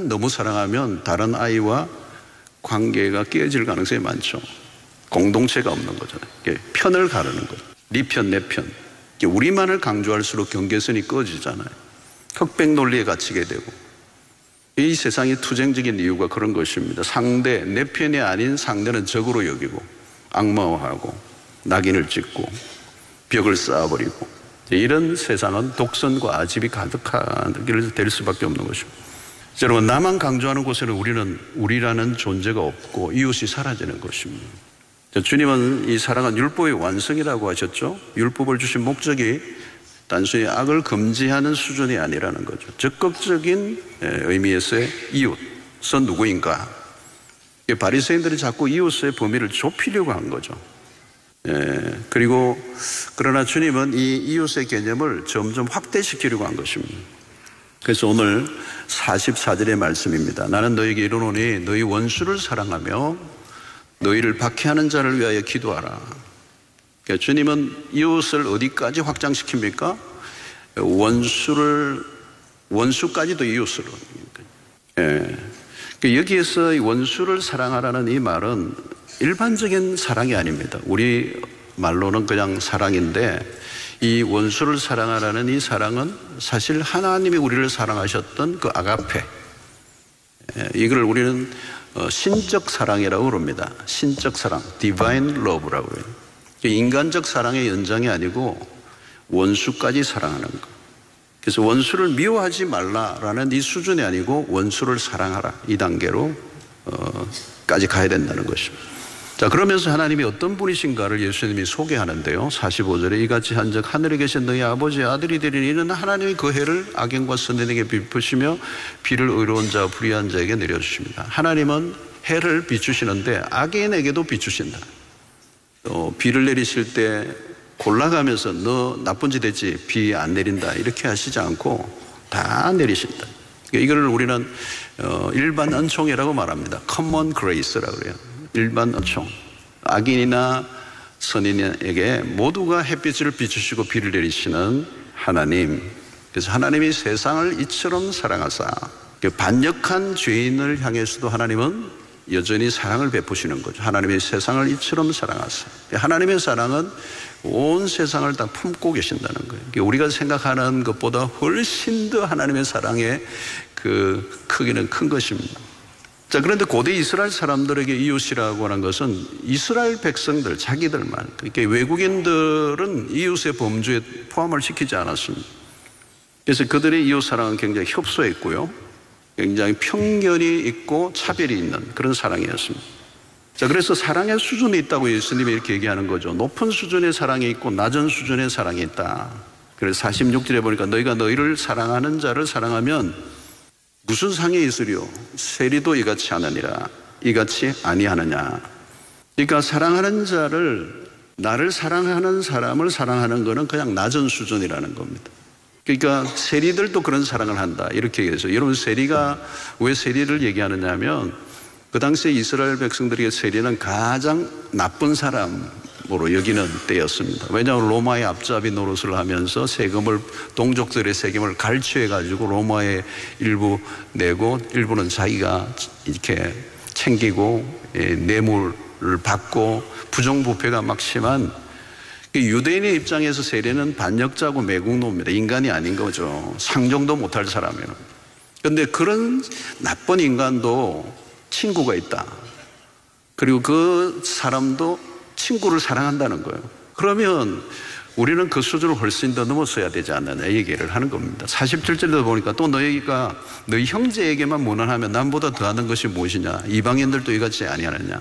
아이를 너무 사랑하면 다른 아이와 관계가 깨어질 가능성이 많죠. 공동체가 없는 거잖아요. 편을 가르는 거죠. 네 편, 내 편. 우리만을 강조할수록 경계선이 꺼지잖아요. 흑백 논리에 갇히게 되고. 이 세상이 투쟁적인 이유가 그런 것입니다. 상대, 내 편이 아닌 상대는 적으로 여기고 악마화하고 낙인을 찍고 벽을 쌓아버리고, 이런 세상은 독선과 아집이 가득한 길을 될 수밖에 없는 것입니다. 여러분, 나만 강조하는 곳에는 우리라는 존재가 없고 이웃이 사라지는 것입니다. 주님은 이 사랑은 율법의 완성이라고 하셨죠. 율법을 주신 목적이 단순히 악을 금지하는 수준이 아니라는 거죠. 적극적인 의미에서의 이웃은 누구인가? 바리새인들이 자꾸 이웃의 범위를 좁히려고 한 거죠. 그리고 그러나 주님은 이 이웃의 개념을 점점 확대시키려고 한 것입니다. 그래서 오늘 44절의 말씀입니다. 나는 너에게 이르노니 너희 원수를 사랑하며 너희를 박해하는 자를 위하여 기도하라. 그러니까 주님은 이웃을 어디까지 확장시킵니까? 원수까지도 이웃으로. 여기에서 원수를 사랑하라는 이 말은 일반적인 사랑이 아닙니다. 우리 말로는 그냥 사랑인데, 이 원수를 사랑하라는 이 사랑은 사실 하나님이 우리를 사랑하셨던 그 아가페, 이걸 우리는 신적 사랑이라고 그럽니다. 신적 사랑, Divine Love라고 해요. 인간적 사랑의 연장이 아니고 원수까지 사랑하는 것. 그래서 원수를 미워하지 말라라는 이 수준이 아니고 원수를 사랑하라, 이 단계로 까지 가야 된다는 것입니다. 자, 그러면서 하나님이 어떤 분이신가를 예수님이 소개하는데요. 45절에 이같이 한즉 하늘에 계신 너희 아버지의 아들이 되리니 이는 하나님이 그 해를 악인과 선인에게 비추시며 비를 의로운 자와 불의한 자에게 내려주십니다. 하나님은 해를 비추시는데 악인에게도 비추신다. 또 비를 내리실 때 골라가면서 너 나쁜 짓 했지, 비 안 내린다, 이렇게 하시지 않고 다 내리신다. 이거를 우리는 일반 은총이라고 말합니다. Common Grace라고 그래요. 일반 은총. 악인이나 선인에게 모두가 햇빛을 비추시고 비를 내리시는 하나님. 그래서 하나님이 세상을 이처럼 사랑하사, 반역한 죄인을 향해서도 하나님은 여전히 사랑을 베푸시는 거죠. 하나님이 세상을 이처럼 사랑하사. 하나님의 사랑은 온 세상을 다 품고 계신다는 거예요. 우리가 생각하는 것보다 훨씬 더 하나님의 사랑의 그 크기는 큰 것입니다. 자, 그런데 고대 이스라엘 사람들에게 이웃이라고 하는 것은 이스라엘 백성들, 자기들만, 그러니까 외국인들은 이웃의 범주에 포함을 시키지 않았습니다. 그래서 그들의 이웃 사랑은 굉장히 협소했고요, 굉장히 편견이 있고 차별이 있는 그런 사랑이었습니다. 자, 그래서 사랑의 수준이 있다고 예수님이 이렇게 얘기하는 거죠. 높은 수준의 사랑이 있고 낮은 수준의 사랑이 있다. 그래서 46절에 보니까 너희가 너희를 사랑하는 자를 사랑하면 무슨 상이 있으리요? 세리도 이같이 하느니라. 이같이 아니하느냐. 그러니까 사랑하는 자를, 나를 사랑하는 사람을 사랑하는 것은 그냥 낮은 수준이라는 겁니다. 그러니까 세리들도 그런 사랑을 한다, 이렇게 얘기해서, 여러분, 세리가 왜 세리를 얘기하느냐 하면 그 당시에 이스라엘 백성들에게 세리는 가장 나쁜 사람으로 여기는 때였습니다. 왜냐하면 로마의 앞잡이 노릇을 하면서 세금을, 동족들의 세금을 갈취해가지고 로마에 일부 내고 일부는 자기가 이렇게 챙기고 뇌물을 받고 부정부패가 막 심한, 유대인의 입장에서 세리는 반역자고 매국노입니다. 인간이 아닌 거죠. 상종도 못할 사람이에요. 그런데 그런 나쁜 인간도 친구가 있다. 그리고 그 사람도 친구를 사랑한다는 거예요. 그러면 우리는 그 수준을 훨씬 더 넘어서야 되지 않느냐, 얘기를 하는 겁니다. 47절도 보니까 또 너희가 너희 형제에게만 무난하면 남보다 더하는 것이 무엇이냐. 이방인들도 이같이 아니하느냐.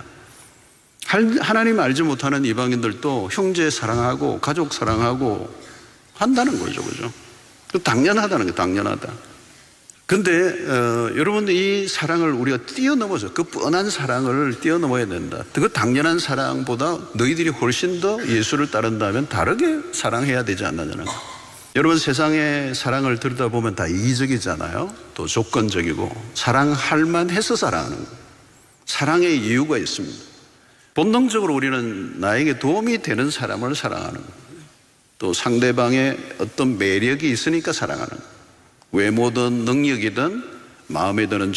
하나님 알지 못하는 이방인들도 형제 사랑하고 가족 사랑하고 한다는 거죠. 그죠? 당연하다는 거예요. 당연하다. 근데 여러분, 이 사랑을 우리가 뛰어넘어서, 그 뻔한 사랑을 뛰어넘어야 된다. 그 당연한 사랑보다 너희들이 훨씬 더 예수를 따른다면 다르게 사랑해야 되지 않느냐는 거예요. 여러분, 세상의 사랑을 들여다보면 다 이기적이잖아요. 또 조건적이고, 사랑할 만해서 사랑하는 거예요. 사랑의 이유가 있습니다. 본능적으로 우리는 나에게 도움이 되는 사람을 사랑하는 거예요. 또 상대방의 어떤 매력이 있으니까 사랑하는 거예요. 외모든 능력이든 마음에 드는